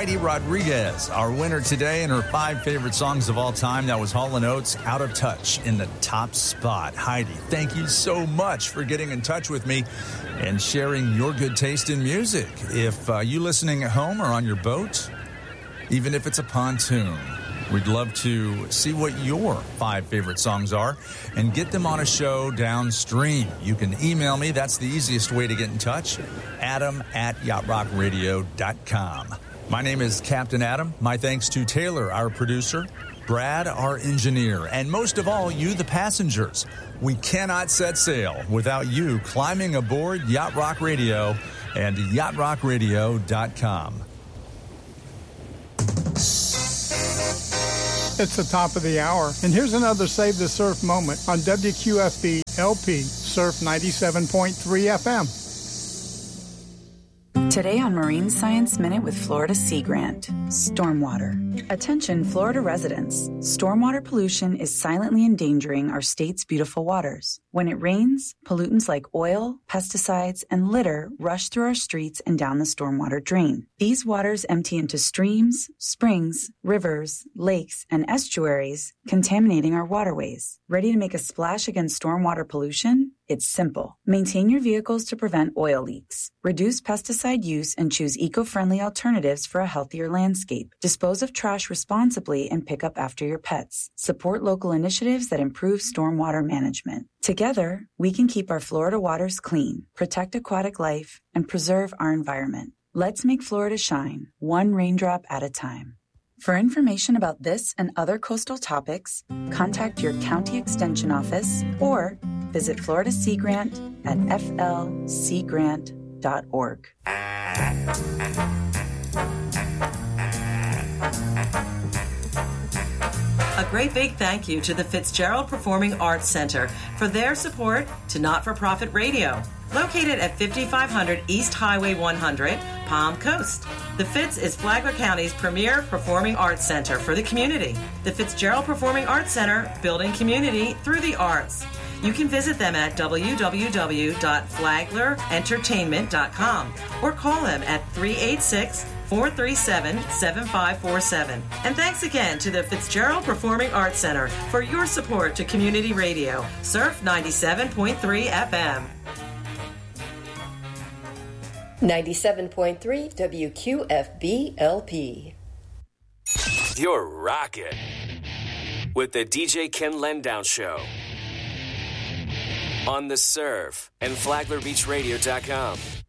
Heidi Rodriguez, our winner today, and her 5 favorite songs of all time. That was Hall & Oates, Out of Touch, in the top spot. Heidi, thank you so much for getting in touch with me and sharing your good taste in music. If you listening at home or on your boat, even if it's a pontoon, we'd love to see what your 5 favorite songs are and get them on a show downstream. You can email me. That's the easiest way to get in touch. Adam@yachtrockradio.com. My name is Captain Adam. My thanks to Taylor, our producer, Brad, our engineer, and most of all, you, the passengers. We cannot set sail without you climbing aboard Yacht Rock Radio and yachtrockradio.com. It's the top of the hour, and here's another Save the Surf moment on WQFB LP Surf 97.3 FM. Today on Marine Science Minute with Florida Sea Grant, stormwater. Attention Florida residents. Stormwater pollution is silently endangering our state's beautiful waters. When it rains, pollutants like oil, pesticides, and litter rush through our streets and down the stormwater drain. These waters empty into streams, springs, rivers, lakes, and estuaries, contaminating our waterways. Ready to make a splash against stormwater pollution? It's simple. Maintain your vehicles to prevent oil leaks. Reduce pesticide use and choose eco-friendly alternatives for a healthier landscape. Dispose of trash responsibly and pick up after your pets. Support local initiatives that improve stormwater management. Together, we can keep our Florida waters clean, protect aquatic life, and preserve our environment. Let's make Florida shine, one raindrop at a time. For information about this and other coastal topics, contact your county extension office or visit Florida Sea Grant at flcgrant.org. A great big thank you to the Fitzgerald Performing Arts Center for their support to Not-for-Profit Radio, located at 5500 East Highway 100, Palm Coast. The Fitz is Flagler County's premier performing arts center for the community. The Fitzgerald Performing Arts Center, building community through the arts. You can visit them at www.flaglerentertainment.com or call them at 386-437-7547. And thanks again to the Fitzgerald Performing Arts Center for your support to community radio. Surf 97.3 FM. 97.3 WQFB LP. You're rocking with the DJ Ken Lendown Show on The Surf and FlaglerBeachRadio.com.